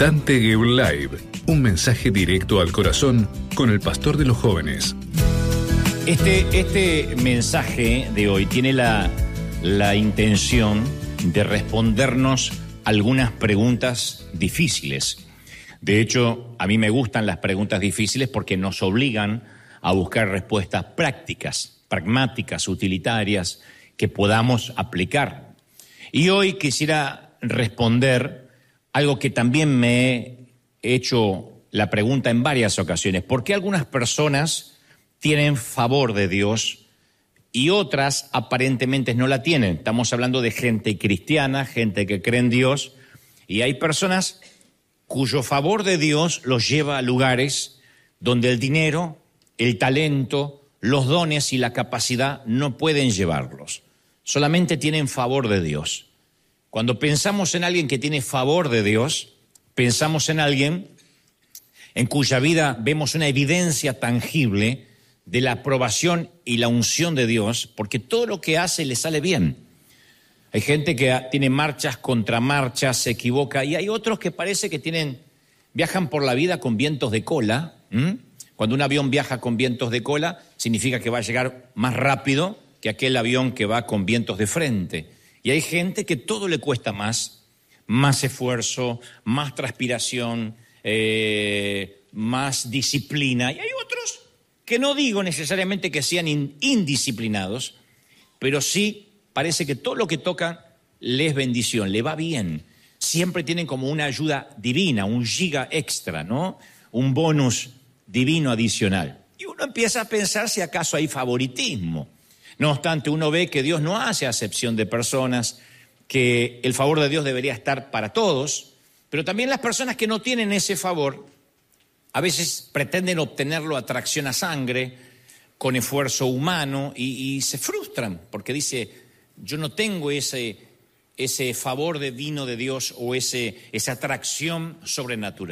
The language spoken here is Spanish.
Dante Gebel Live, un mensaje directo al corazón con el pastor de los jóvenes. Este mensaje de hoy tiene la intención de respondernos algunas preguntas difíciles. De hecho, a mí me gustan las preguntas difíciles porque nos obligan a buscar respuestas prácticas, pragmáticas, utilitarias, que podamos aplicar. Y hoy quisiera responder algo que también me he hecho la pregunta en varias ocasiones. ¿Por qué algunas personas tienen favor de Dios y otras aparentemente no la tienen? Estamos hablando de gente cristiana, gente que cree en Dios, y hay personas cuyo favor de Dios los lleva a lugares donde el dinero, el talento, los dones y la capacidad no pueden llevarlos. Solamente tienen favor de Dios. Cuando pensamos en alguien que tiene favor de Dios, pensamos en alguien en cuya vida vemos una evidencia tangible de la aprobación y la unción de Dios, porque todo lo que hace le sale bien. Hay gente que tiene marchas, contramarchas, se equivoca, y hay otros que parece que viajan por la vida con vientos de cola. Cuando un avión viaja con vientos de cola, significa que va a llegar más rápido que aquel avión que va con vientos de frente. Y hay gente que todo le cuesta más esfuerzo, más transpiración, más disciplina. Y hay otros que no digo necesariamente que sean indisciplinados, pero sí parece que todo lo que tocan le es bendición, le va bien. Siempre tienen como una ayuda divina, un giga extra, ¿no? Un bonus divino adicional. Y uno empieza a pensar si acaso hay favoritismo. No obstante, uno ve que Dios no hace acepción de personas, que el favor de Dios debería estar para todos, pero también las personas que no tienen ese favor a veces pretenden obtenerlo a tracción a sangre, con esfuerzo humano, y se frustran porque dice, yo no tengo ese favor divino de Dios o esa atracción sobrenatural.